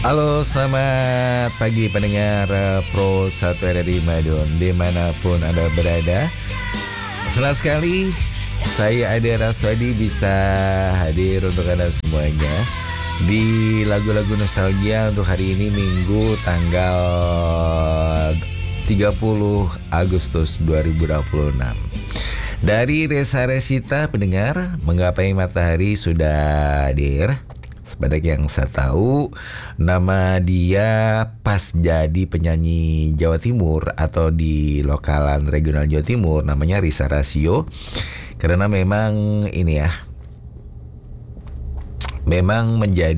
Halo, selamat pagi pendengar Pro 1 RRI Madiun dimanapun Anda berada. Senang sekali saya Ade Raswadi bisa hadir untuk Anda semuanya di lagu-lagu nostalgia untuk hari ini Minggu tanggal 30 Agustus 2026. Dari Resa Resita pendengar, Menggapai Matahari sudah hadir. Sebanyak yang saya tahu, nama dia pas jadi penyanyi Jawa Timur atau di lokalan regional Jawa Timur namanya Risa Rasio. Karena memang ini ya, memang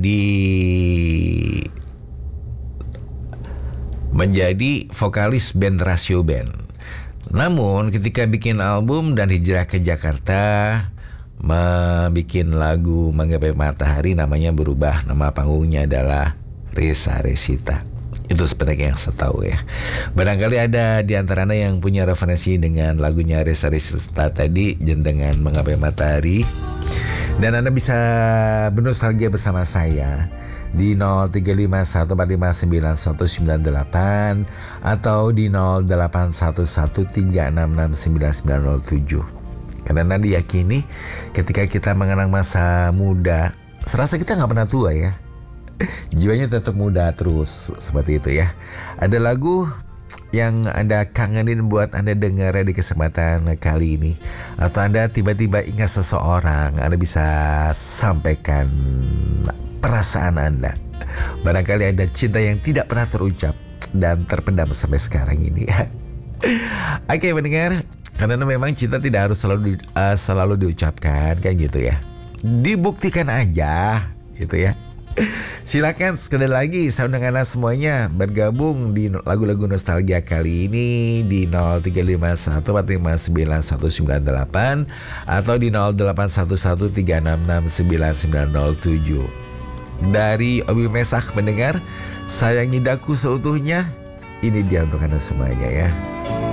menjadi vokalis band Rasio Band. Namun ketika bikin album dan hijrah ke Jakarta, bikin lagu Menggapai Matahari, namanya berubah, nama panggungnya adalah Resa Resita. Itu sebenarnya yang saya tahu ya. Barangkali ada di antara Anda yang punya referensi dengan lagunya Resa Resita tadi dengan Menggapai Matahari, dan Anda bisa bernostalgia bersama saya di 0351459198 atau di 0811366997. Karena diyakini ketika kita mengenang masa muda, serasa kita gak pernah tua ya. Jiwanya tetap muda terus, seperti itu ya. Ada lagu yang Anda kangenin buat Anda dengar di kesempatan kali ini, atau Anda tiba-tiba ingat seseorang, Anda bisa sampaikan perasaan Anda. Barangkali ada cinta yang tidak pernah terucap dan terpendam sampai sekarang ini. Oke pendengar, karena memang cinta tidak harus selalu diucapkan kan gitu ya. Dibuktikan aja gitu ya. Silakan sekali lagi saya undang Anda semuanya bergabung di lagu-lagu nostalgia kali ini di 0351459198 atau di 0811366997. Dari Obi Mesak mendengar Sayangi Daku Seutuhnya, ini dia untuk Anda semuanya ya.